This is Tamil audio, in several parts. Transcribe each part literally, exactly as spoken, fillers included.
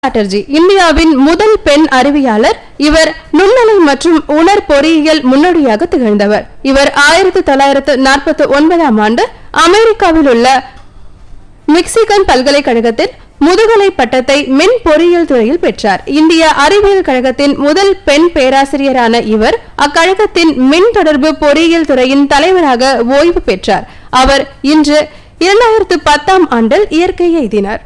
சாட்டர்ஜி இந்தியாவின் முதல் பெண் அறிவியலாளர். இவர் நுண்ணலை மற்றும் உணர் பொறியியல் முன்னோடியாக திகழ்ந்தவர். இவர் ஆயிரத்தி தொள்ளாயிரத்து நாற்பத்தி ஒன்பதாம் ஆண்டு அமெரிக்காவில் உள்ள மிச்சிகன் பல்கலைக்கழகத்தில் முதுகலை பட்டத்தை மின் பொறியியல் துறையில் பெற்றார். இந்திய அறிவியல் கழகத்தின் முதல் பெண் பேராசிரியரான இவர் அக்கழகத்தின் மின் தொடர்பு பொறியியல் துறையின் தலைவராக ஓய்வு பெற்றார். அவர் இன்று இரண்டாயிரத்து பத்தாம் ஆண்டில் இயற்கை எய்தினார்.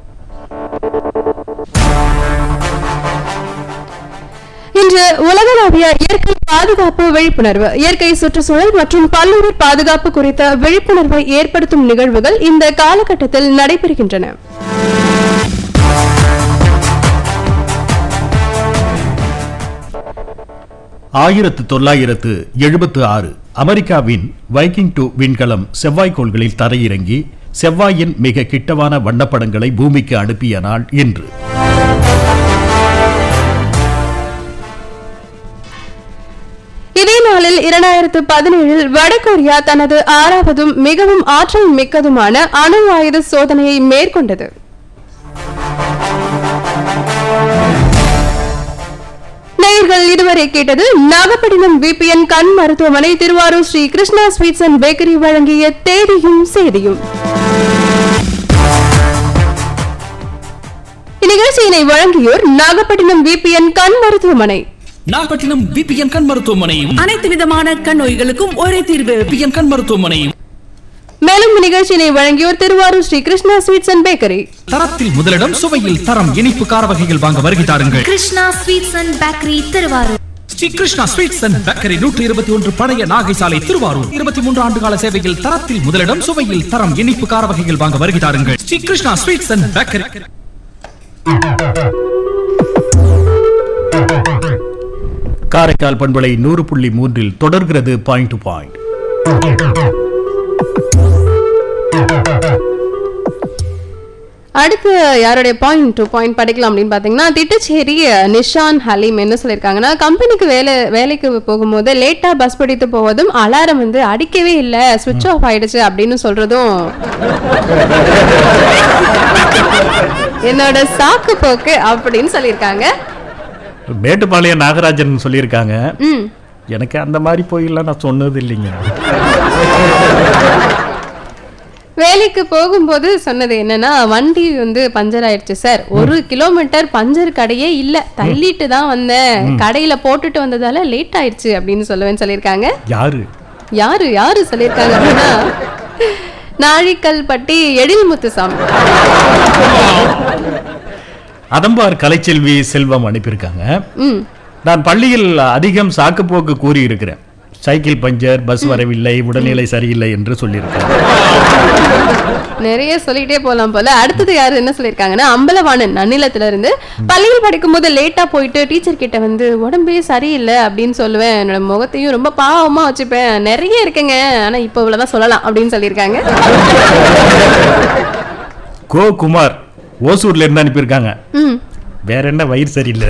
இன்று உலகளாவிய இயற்கை பாதுகாப்பு விழிப்புணர்வு. இயற்கை சுற்றுச்சூழல் மற்றும் பல்லுயிர் பாதுகாப்பு குறித்த விழிப்புணர்வை ஏற்படுத்தும் நிகழ்வுகள் இந்த காலகட்டத்தில் நடைபெறுகின்றன. ஆயிரத்து தொள்ளாயிரத்து எழுபத்து ஆறு அமெரிக்காவின் வைக்கிங் டூ விண்கலம் செவ்வாய்க்கோள்களில் தரையிறங்கி செவ்வாயின் மிக கிட்டவான வண்ணப்படங்களை பூமிக்கு அனுப்பிய நாள் இன்று. இதே நாளில் இரண்டாயிரத்து பதினேழில் வடகொரியா தனது ஆறாவதும் மிகவும் ஆற்றல் மிக்கதுமான அணு ஆயுத சோதனையை மேற்கொண்டது. நேயர்கள் இதுவரை கேட்டது நாகப்பட்டினம் விபிஎன் கண் மருத்துவமனை, Thiruvarur Sri Krishna sweets and bakery வழங்கிய தேதியும் செய்தியும். இந்நிகழ்ச்சியினை வழங்கியோர் நாகப்பட்டினம் விபிஎன் கண் மருத்துவமனை. நாகப்பட்டினம் விபிஎன் கண் மருத்துவமனை அனைத்து விதமான கண் நோய்களுக்கும் ஒரே தீர்வு. விபிஎன் கண் மருத்துவமனை. மேலும் நிகழ்ச்சியினை வழங்கியோர் Thiruvarur Sri Krishna sweets and bakery. தரத்தில் முதலிடம், சுவையில் தரம். இனிப்பு கார வகைகள் வாங்க வருகை தாருங்கள். Krishna sweets and bakery, Thiruvarur. Sri Krishna sweets and bakery, நூற்றி இருபத்தி ஒன்று பழைய நாகை சாலை, திருவாரூர். இருபத்தி மூன்று ஆண்டு கால சேவையில் தரத்தில் முதலிடம், சுவையில் தரம். இனிப்பு கார வகைகள் வாங்க வருகை தாருங்கள். Sri Krishna sweets and bakery. Karaikal பண்பலை நூறு புள்ளி மூன்றில் தொடர்கிறது பாயிண்ட் டு பாயிண்ட். அடுத்து யாருடைய பாயிண்ட் டு பாயிண்ட் படிக்கலாம் அப்படின்னு பாத்தீங்கன்னா, திட்டச்சேரி நிஷான் ஹலீம் என்ன சொல்லியிருக்காங்கன்னா, கம்பெனிக்கு வேலை வேலைக்கு போகும்போது லேட்டா பஸ் பிடித்து போவதும் அலாரம் வந்து அடிக்கவே இல்லை, சுவிட்ச் ஆஃப் ஆயிடுச்சு அப்படின்னு சொல்றதும் என்னோட சாக்கு போக்கு அப்படின்னு சொல்லியிருக்காங்க. மேட்டுப்பாளையம் நாகராஜன் சொல்லியிருக்காங்க, எனக்கு அந்த மாதிரி போயிடலாம் நான் சொன்னது இல்லைங்க. வேலைக்கு போகும்போது சொன்னது என்னன்னா, வண்டி வந்து பஞ்சர் ஆயிடுச்சு சார், ஒரு கிலோமீட்டர் பஞ்சர் கடையே இல்ல, தள்ளிட்டு தான் வந்தேன், கடையில போட்டுட்டு வந்ததால லேட் ஆயிடுச்சு அப்படின்னு சொல்லுவேன்னு சொல்லியிருக்காங்க. யாரு யாரு யாரு சொல்லியிருக்காங்க அப்படின்னா, நாழிக்கல்பட்டி எழில்முத்துசாமி. அதம்பார் கலைச்செல்வி செல்வம் அனுப்பியிருக்காங்க. நான் பள்ளியில் அதிகம் சாக்குப்போக்கு கூறி இருக்கிறேன். சைக்கிள் பஞ்சர், பஸ் வரவில்லை, உடல்நிலை சரியில்லை என்று சொல்லியிருக்காங்க. நிறைய சொல்லிட்டே போலாம் போல. அடுத்தது யாரு என்ன சொல்லியிருக்காங்கன்னா, அம்பலவாணன் நன்னிலத்துல இருந்து, பள்ளியில் படிக்கும் போது லேட்டா போயிட்டு டீச்சர் கிட்ட வந்து உடம்பே சரியில்லை அப்படின்னு சொல்லுவேன், என்னோட முகத்தையும் ரொம்ப பாவமா வச்சுப்பேன், நிறைய இருக்குங்க, ஆனா இப்ப இவ்வளவுதான் சொல்லலாம் அப்படின்னு சொல்லியிருக்காங்க. கோ குமார் ஓசூர்ல இருந்து அனுப்பியிருக்காங்க. வேற என்ன, வயிறு சரியில்லை.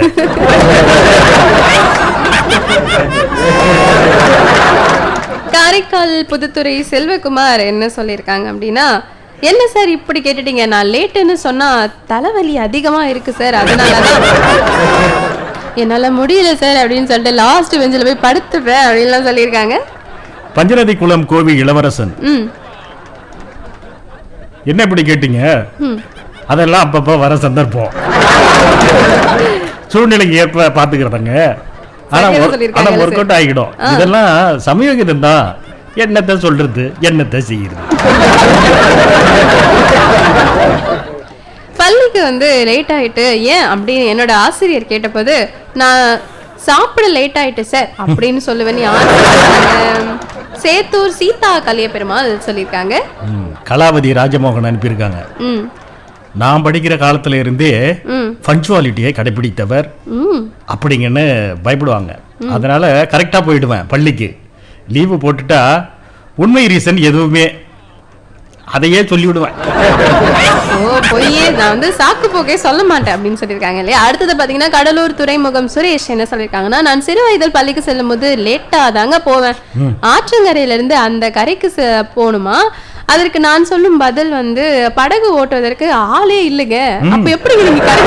காரைக்கால் புதுத்துறை செல்வகுமார் என்ன சொல்லியிருக்காங்க அப்படின்னா, என்ன சார் இப்படி கேட்டுட்டீங்க, நான் லேட்டுன்னு சொன்னா தலைவலி அதிகமா இருக்கு சார், அதனாலதான் என்னால முடியல சார் அப்படின்னு சொல்லிட்டு லாஸ்ட் பெஞ்சில் போய் படுத்துடுறேன் அப்படின்லாம் சொல்லியிருக்காங்க. பஞ்சநதி குளம் கோவி இளவரசன், என்ன இப்படி கேட்டீங்க, அதெல்லாம் அப்பப்ப வர சந்தர்ப்பம், சூழ்நிலைக்கு ஏற்ப பாத்துக்கிறதாங்க, ஆனா ஒர்க் அவுட் ஆகிடும். இதெல்லாம் சமயோகிதம் தான், என்னத்தை சொல்றது என்னத்தை செய்யறது. பள்ளிக்கு வந்து லேட் ஆயிட்டு ஏன் அப்படின்னு என்னோட ஆசிரியர் கேட்டபோது, நான் சாப்பிட லேட் ஆயிட்டு சார் அப்படின்னு சொல்லுவேன். சேத்தூர் சீதா கலிய பெருமாள் சொல்லியிருக்காங்க. கலாவதி ராஜமோகன் அனுப்பியிருக்காங்க, நான் படிக்கிற காலத்துல இருந்தே பங்க்சுவாலிட்டியை கடைபிடித்தவர் அப்படிங்கன்னு பயப்படுவாங்க, அதனால கரெக்டா போயிடுவேன் பள்ளிக்கு. லீவு போட்டுட்டா உண்மை ரீசன் எதுவுமே அதையே சொல்லிவிடுவேன். நான் வந்து சாக்கு போக்கே சொல்ல மாட்டேன் அப்படின்னு சொல்லியிருக்காங்க இல்லையா. அடுத்தது பாத்தீங்கன்னா, கடலூர் துறைமுகம் சுரேஷ் என்ன சொல்லியிருக்காங்கன்னா, நான் சிறு வயதில் பள்ளிக்கு செல்லும் போது லேட்டா தாங்க போவேன், ஆற்றங்கரையில இருந்து அந்த கரைக்கு போகணுமா, அதற்கு நான் சொல்லும் பதில் வந்து படகு ஓட்டுவதற்கு ஆளே இல்லைங்க. அப்ப எப்படி நீங்க